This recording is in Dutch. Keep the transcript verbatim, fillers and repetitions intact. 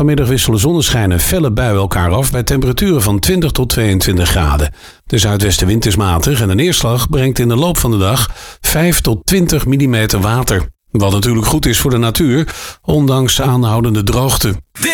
Vanmiddag wisselen zonneschijn en felle buien elkaar af bij temperaturen van twintig tot tweeëntwintig graden. De zuidwestenwind is matig en de neerslag brengt in de loop van de dag vijf tot twintig millimeter water. Wat natuurlijk goed is voor de natuur, ondanks aanhoudende droogte.